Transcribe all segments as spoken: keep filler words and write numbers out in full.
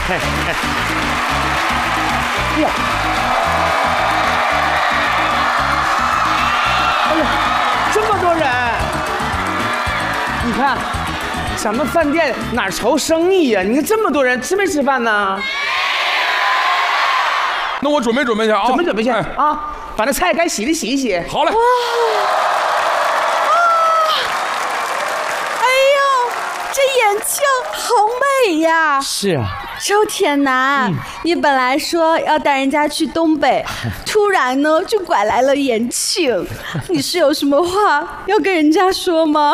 哎呀，哎呀，这么多人！你看，咱们饭店哪愁生意呀？你看这么多人，吃没吃饭呢？ 那我准备准备去啊， 准备准备去、 哎、 啊，把那菜该洗的洗一洗。 好嘞。 哎呦，这眼镜好美呀！ 是啊。 周天南，嗯、你本来说要带人家去东北，突然呢就拐来了延庆，你是有什么话要跟人家说吗？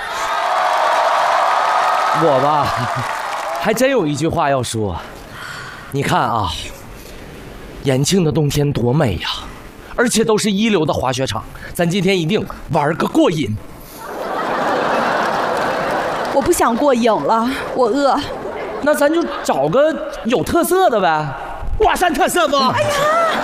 我吧，还真有一句话要说。你看啊，延庆的冬天多美呀，而且都是一流的滑雪场，咱今天一定玩个过瘾。 我不想过瘾了，我饿。 那咱就找个有特色的呗， 华山特色不？哎呀，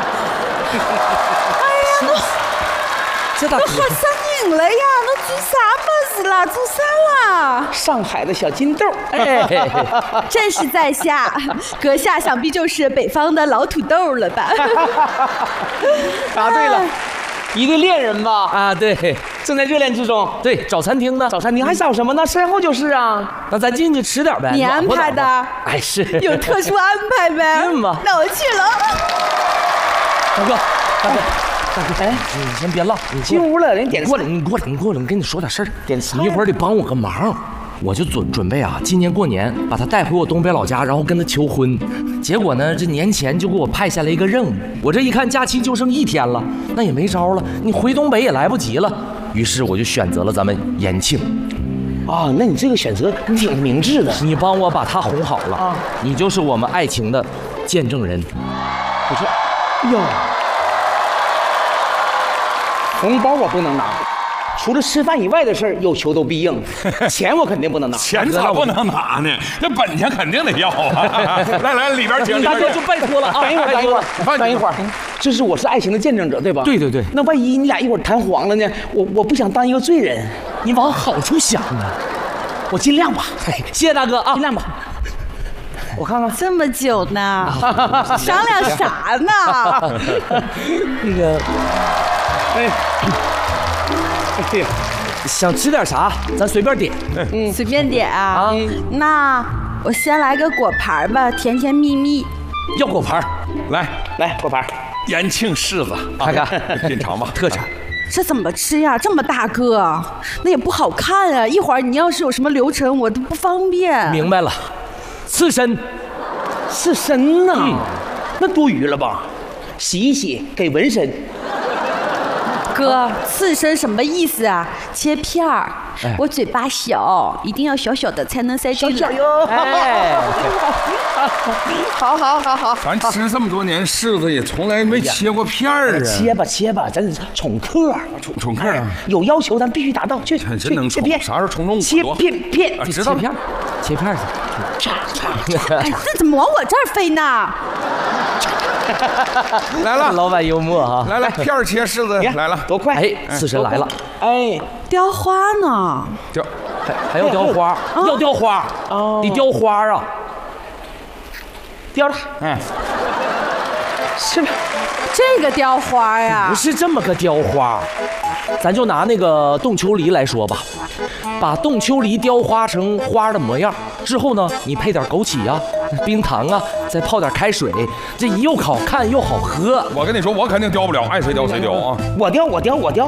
哎呀， 这大那华山赢了呀，那做啥么子啦？做啥啦？ 上海的小金豆， 哎， 正是在下，阁下想必就是北方的老土豆了吧？ 答对了。一对恋人吧？ 啊，对， 正在热恋之中。 对，找餐厅呢？ 找餐厅还找什么呢？身后就是啊。 那咱进去吃点呗。 你安排的？ 哎，是。 有特殊安排呗？ 进吧。 那我去了。 大哥，大哥，大哥，哎，你先别唠，你进屋了，人点过来，你过来，你过来，我跟你说点事儿。 点菜。 你一会儿得帮我个忙。我就准准备啊，今年过年把他带回我东北老家，然后跟他求婚。结果呢，这年前就给我派下来一个任务，我这一看假期就剩一天了，那也没招了，你回东北也来不及了。于是我就选择了咱们延庆。 啊，那你这个选择挺明智的。 你帮我把他哄好了啊，你就是我们爱情的见证人。 不是，哎呀，红包我不能拿。除了吃饭以外的事儿，有求都必应。钱我肯定不能拿， 钱咋不能拿呢？这本钱肯定得要啊！来来，里边请。 大哥就拜托了啊！等一会儿，等一会儿，等一会儿。这是我是爱情的见证者，对吧？ 对对对。 那万一你俩一会儿谈黄了呢？我我不想当一个罪人。 你往好处想啊！ 我尽量吧。 谢谢大哥啊， 尽量吧。我看看， 这么久呢，商量啥呢？ 那个，哎。 对， 想吃点啥，咱随便点。 嗯，随便点啊。啊那我先来个果盘吧，甜甜蜜蜜。 要果盘， 来来果盘。 延庆柿子， 看看， 品尝吧， 特产。 这怎么吃呀？这么大个，那也不好看啊！一会儿你要是有什么流程，我都不方便。 明白了，刺身， 刺身呐、嗯，那多余了吧？洗一洗，给纹身。 哥，刺身什么意思啊？切片儿。哎、我嘴巴小，一定要小小的才能塞进来。 哟！哎，好好好好。 咱吃这么多年柿子，也从来没切过片儿啊。 切吧切吧，咱宠客， 宠宠客啊！ 有要求咱必须达到。去， 真能切片。啥时候宠宠切片片， 知道片，切片去。哎，这怎么往我这儿飞呢？ 来了， 老板幽默哈！ 来来，片儿切柿子来了， 多快！ 哎，刺身来了， 哎， 雕花呢？ 雕， 还还要雕花，要雕花哦，得雕花啊！ 雕了，哎，是吧？ 这个雕花呀， 不是这么个雕花，咱就拿那个冻秋梨来说吧，把冻秋梨雕花成花的模样之后呢，你配点枸杞啊、冰糖啊，再泡点开水，这又好看又好喝。 我跟你说，我肯定雕不了，爱谁雕谁雕啊！ 我雕，我雕，我雕。